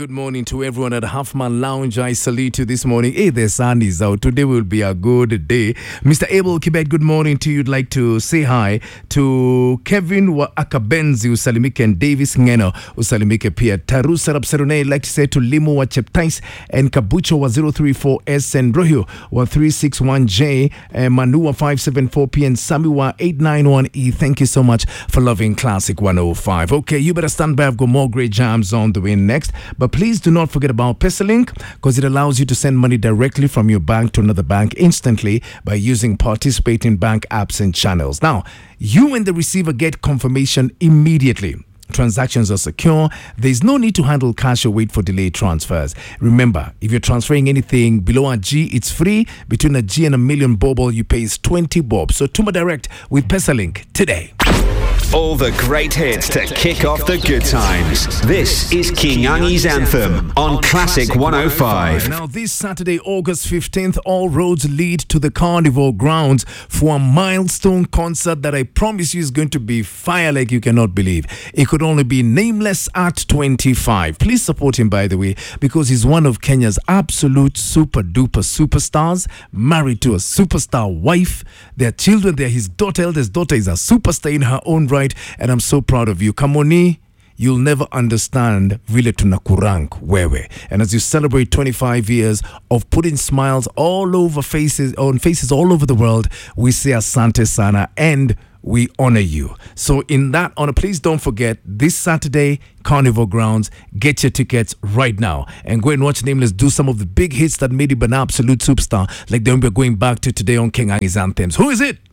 good morning to everyone at Halfman Lounge. I salute you this morning. Hey, the sun is out. Today will be a good day. Mr. Abel Kibet, good morning to you. You'd like to say hi to Kevin wa Akabenzi Usalimike and Davis Ngeno Usalimike Pia. Taru Sarab Serone, like to say to Limo wa Cheptais and Kabucho wa 034S and Rohio wa 361J, Manu wa 574P and Sami wa 891E. Thank you so much for loving Classic 105. Okay, you better stand by. I've got more great jams on the way next. But please do not forget about PesaLink, because it allows you to send money directly from your bank to another bank instantly by using participating bank apps and channels. Now, you and the receiver get confirmation immediately. Transactions are secure. There's no need to handle cash or wait for delayed transfers. Remember, if you're transferring anything below a G, it's free. Between a G and a million bob, you pay 20 bob. So Tuma Direct with PesaLink today. All the great hits to kick off the good times. This is King Angi's Anthem on Classic 105. Now, this Saturday, August 15th, all roads lead to the Carnival grounds for a milestone concert that I promise you is going to be fire like you cannot believe. It could only be Nameless at 25. Please support him, by the way, because he's one of Kenya's absolute super duper superstars, married to a superstar wife. Their children, they're his daughter, eldest daughter is a superstar in her own right. And I'm so proud of you. Kamoni, you'll never understand vile tunakurank wewe. And as you celebrate 25 years of putting smiles all over faces all over the world, we say asante sana and we honor you. So in that honor, please don't forget this Saturday, Carnival Grounds. Get your tickets right now and go and watch Nameless do some of the big hits that made him an absolute superstar, like the one we're going back to today on King Angi's Anthems. Who is it?